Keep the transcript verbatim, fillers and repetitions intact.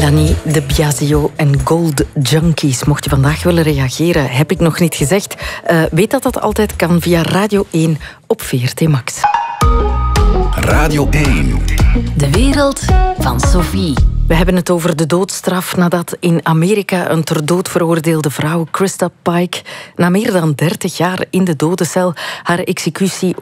Melanie de Biasio en Gold Junkies. Mocht je vandaag willen reageren, heb ik nog niet gezegd. Uh, weet dat dat altijd kan via Radio één op V R T Max. Radio één. De wereld van Sophie. We hebben het over de doodstraf nadat in Amerika een ter dood veroordeelde vrouw, Krista Pike, na meer dan dertig jaar in de dodencel haar executie